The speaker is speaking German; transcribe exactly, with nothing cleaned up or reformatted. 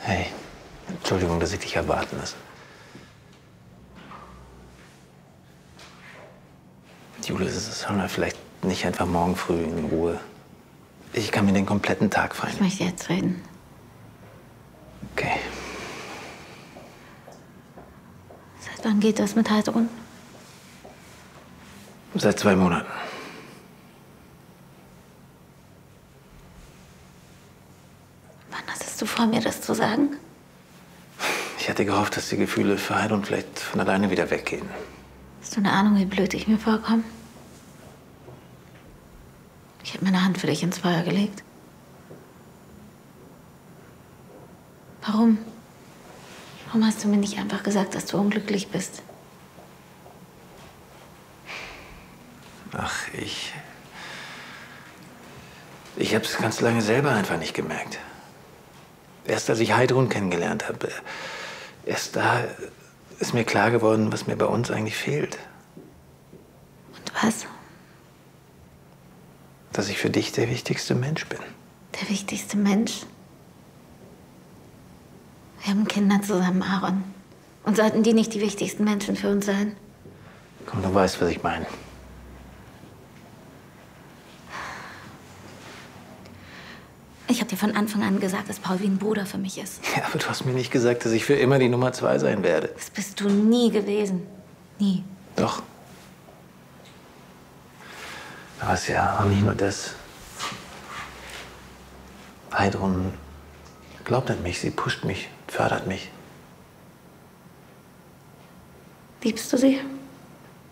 Hey, Entschuldigung, dass ich dich habe warten lassen. Jule, sollen wir vielleicht nicht einfach morgen früh in Ruhe? Ich kann mir den kompletten Tag frei Ich möchte jetzt reden. Okay. Seit wann geht das mit Heidrun? Seit zwei Monaten. Wann hattest du vor, mir das zu sagen? Ich hatte gehofft, dass die Gefühle für Heidrun vielleicht von alleine wieder weggehen. Hast du eine Ahnung, wie blöd ich mir vorkomme? Ich habe meine Hand für dich ins Feuer gelegt. Warum? Warum hast du mir nicht einfach gesagt, dass du unglücklich bist? Ach, ich... Ich habe es ganz lange selber einfach nicht gemerkt. Erst als ich Heidrun kennengelernt habe, erst da ist mir klar geworden, was mir bei uns eigentlich fehlt. Und was? Dass ich für dich der wichtigste Mensch bin. Der wichtigste Mensch? Wir haben Kinder zusammen, Aaron. Und sollten die nicht die wichtigsten Menschen für uns sein? Komm, du weißt, was ich meine. Ich habe dir von Anfang an gesagt, dass Paul wie ein Bruder für mich ist. Ja, aber du hast mir nicht gesagt, dass ich für immer die Nummer zwei sein werde. Das bist du nie gewesen. Nie. Doch. Aber es ist ja auch nicht nur das. Heidrun glaubt an mich, sie pusht mich, fördert mich. Liebst du sie?